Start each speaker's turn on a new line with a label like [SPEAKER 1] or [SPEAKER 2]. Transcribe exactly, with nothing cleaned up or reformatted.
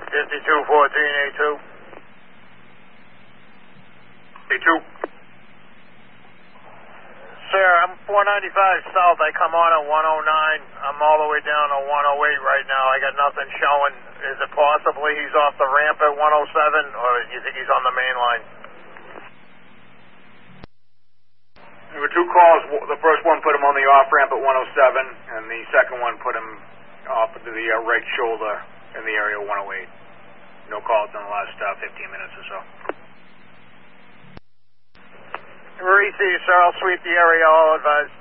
[SPEAKER 1] fifty-two fourteen, A two. A two. Sir, I'm four ninety-five south. I come on at one oh nine. I'm all the way down to one oh eight right now. I got nothing showing. Is it possibly he's off the ramp at one oh seven, or do you think he's on the main line?
[SPEAKER 2] There were two calls. The first one put him on the off-ramp at one oh seven, and the second one put him off to the uh, right shoulder in the area of one oh eight. No calls in the last uh, fifteen minutes or so.
[SPEAKER 1] Receive, sir. I'll sweep the area. All advised.